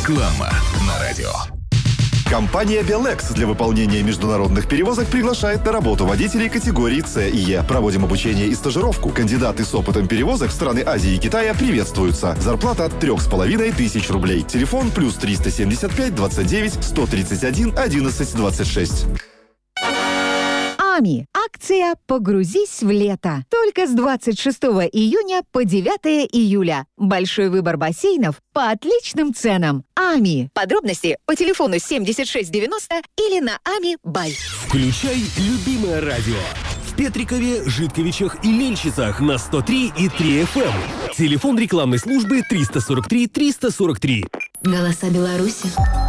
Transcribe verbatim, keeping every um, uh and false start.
Реклама на радио. Компания Белекс для выполнения международных перевозок приглашает на работу водителей категории С и Е. Проводим обучение и стажировку. Кандидаты с опытом перевозок в страны Азии и Китая приветствуются. Зарплата от трех с половиной тысяч рублей. Телефон плюс триста семьдесят пять двадцать девять сто тридцать один одиннадцать двадцать шесть. АМИ. Акция «Погрузись в лето». Только с двадцать шестого июня по девятое июля. Большой выбор бассейнов по отличным ценам. АМИ. Подробности по телефону семьдесят шесть девяносто или на ами бай. Включай любимое радио. В Петрикове, Житковичах и Лельчицах на сто три и три эф эм. Телефон рекламной службы триста сорок три триста сорок три. Голоса Беларуси.